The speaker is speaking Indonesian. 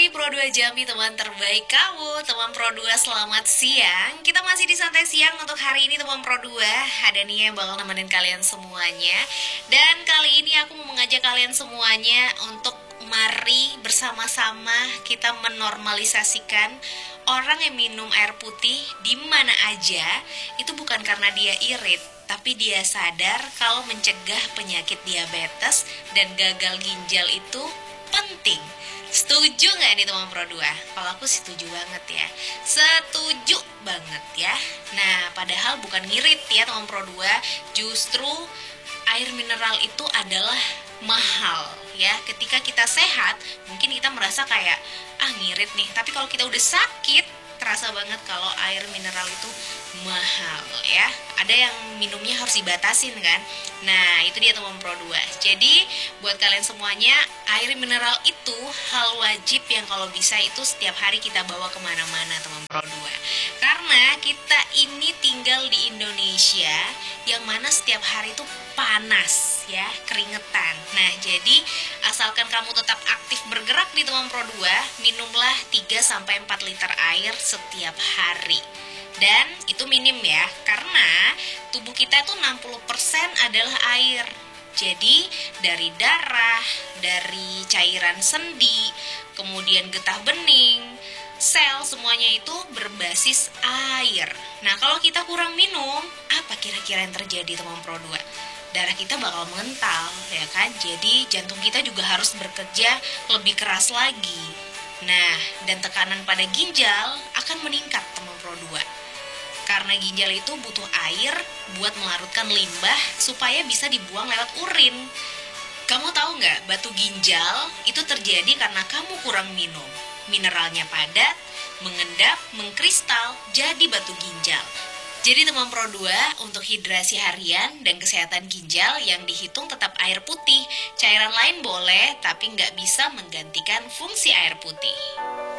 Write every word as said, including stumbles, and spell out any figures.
Hai Pro dua Jambi, teman terbaik kamu. Teman Pro dua, selamat siang. Kita masih di Santai Siang untuk hari ini, teman Pro dua. Ada Nia yang bakal nemenin kalian semuanya. Dan kali ini aku mau mengajak kalian semuanya untuk mari bersama-sama kita menormalisasikan orang yang minum air putih di mana aja. Itu bukan karena dia irit, tapi dia sadar kalau mencegah penyakit diabetes dan gagal ginjal itu penting. Setuju nggak nih teman Pro dua? Kalau aku setuju banget ya. Setuju banget ya. Nah, padahal bukan ngirit ya teman Pro dua. Justru air mineral itu adalah mahal ya. Ketika kita sehat, mungkin kita merasa kayak ah ngirit nih. Tapi kalau kita udah sakit, terasa banget kalau air mineral itu mahal ya. Ada yang minumnya harus dibatasin kan. Nah itu dia teman Pro dua. Jadi buat kalian semuanya, air mineral itu hal wajib yang kalau bisa itu setiap hari kita bawa kemana-mana teman Pro dua. Karena kita ini tinggal di Indonesia yang mana setiap hari itu panas ya, keringetan. Nah jadi asalkan kamu tetap aktif bergerak di teman Pro dua, minumlah tiga sampai empat liter air setiap hari. Dan itu minim ya, karena tubuh kita itu enam puluh persen adalah air. Jadi dari darah, dari cairan sendi, kemudian getah bening, sel, semuanya itu berbasis air. Nah kalau kita kurang minum, apa kira-kira yang terjadi teman Pro dua? Darah kita bakal mengental ya kan. Jadi jantung kita juga harus bekerja lebih keras lagi. Nah, dan tekanan pada ginjal akan meningkat teman Pro dua. Karena ginjal itu butuh air buat melarutkan limbah supaya bisa dibuang lewat urin. Kamu tahu nggak, batu ginjal itu terjadi karena kamu kurang minum. Mineralnya padat, mengendap, mengkristal, jadi batu ginjal. Jadi teman Pro dua, untuk hidrasi harian dan kesehatan ginjal yang dihitung tetap air putih. Cairan lain boleh, tapi nggak bisa menggantikan fungsi air putih.